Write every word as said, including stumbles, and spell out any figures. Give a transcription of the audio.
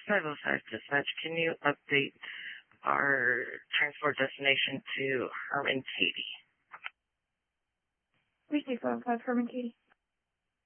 five oh five Dispatch, can you update our transport destination to Herman Katy? Weekday five oh five Herman Katy.